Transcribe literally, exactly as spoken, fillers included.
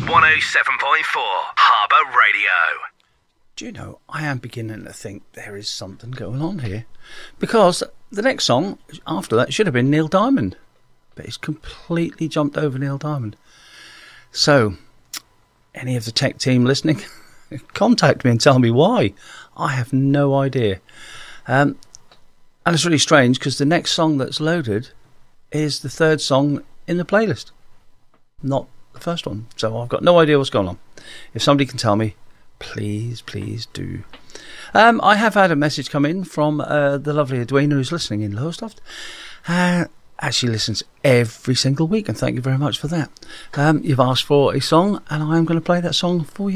one oh seven point four Harbour Radio. Do you know, I am beginning to think there is something going on here. Because the next song after that should have been Neil Diamond. But it's completely jumped over Neil Diamond. So, any of the tech team listening, contact me and tell me why. I have no idea. Um, and it's really strange because the next song that's loaded is the third song in the playlist. Not the first one. So I've got no idea what's going on. If somebody can tell me, please, please do. Um, I have had a message come in from uh, the lovely Edwina who's listening in Lowestoft. Uh, actually listens every single week, and thank you very much for that. Um, you've asked for a song, and I'm going to play that song for you.